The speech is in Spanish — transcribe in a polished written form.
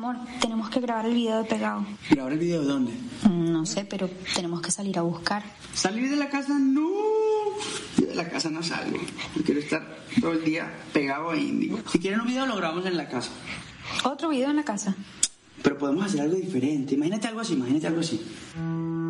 Amor, tenemos que grabar el video de Pegado. ¿Grabar el video dónde? No sé, pero tenemos que salir a buscar. ¿Salir de la casa? No. Yo de la casa no salgo. Yo quiero estar todo el día pegado a Índigo. Si quieren un video lo grabamos en la casa. ¿Otro video en la casa? Pero podemos hacer algo diferente. Imagínate algo así.